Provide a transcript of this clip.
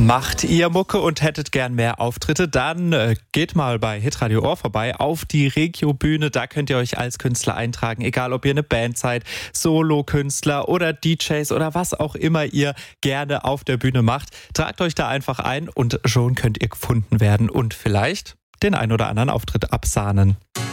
Macht ihr Mucke und hättet gern mehr Auftritte, dann geht mal bei Hitradio Ohr vorbei auf die Regio-Bühne. Da könnt ihr euch als Künstler eintragen, egal ob ihr eine Band seid, Solo-Künstler oder DJs oder was auch immer ihr gerne auf der Bühne macht. Tragt euch da einfach ein und schon könnt ihr gefunden werden und vielleicht den ein oder anderen Auftritt absahnen.